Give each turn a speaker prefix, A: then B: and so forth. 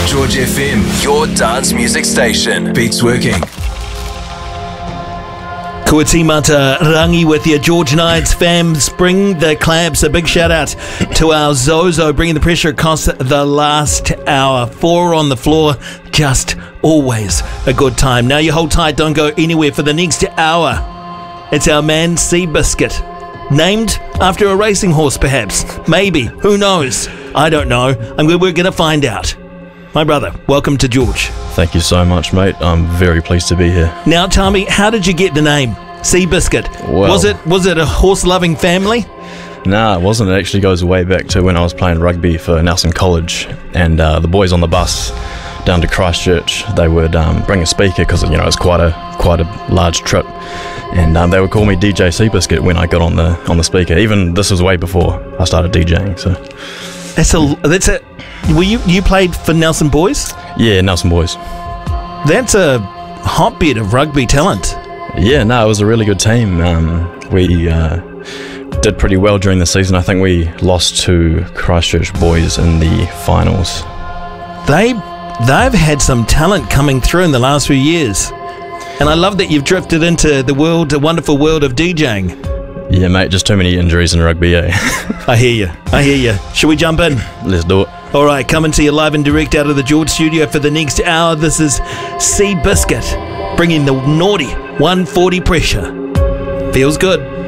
A: George FM, your dance music station. Beats working.
B: Kua tīmata rangi with your George Nights fam. Spring the claps. A big shout out to our Zozo, bringing the pressure across the last hour. 4 on the floor, just always a good time. Now you hold tight, don't go anywhere for the next hour. It's our man Seabiscuit, named after a racing horse perhaps, maybe, who knows, I don't know. We're going to find out. My brother, welcome to George.
C: Thank you so much, mate. I'm very pleased to be here.
B: Now tell me, how did you get the name Seabiscuit?
C: Well,
B: was it a horse-loving family?
C: Nah, it wasn't. It actually goes way back to when I was playing rugby for Nelson College, and the boys on the bus down to Christchurch, they would bring a speaker because it's quite a large trip, and they would call me DJ Seabiscuit when I got on the speaker. Even this was way before I started DJing. So
B: that's a. Were you played for Nelson Boys?
C: Yeah, Nelson Boys.
B: That's a hotbed of rugby talent.
C: Yeah, no, it was a really good team. We did pretty well during the season. I think we lost to Christchurch Boys in the finals.
B: They've had some talent coming through in the last few years, and I love that you've drifted into the wonderful world of DJing.
C: Yeah, mate, just too many injuries in rugby, eh?
B: I hear you. Should we jump in?
C: Let's do it.
B: All right, coming to you live and direct out of the George studio for the next hour. This is Seabiscuit, bringing the naughty 140 pressure. Feels good.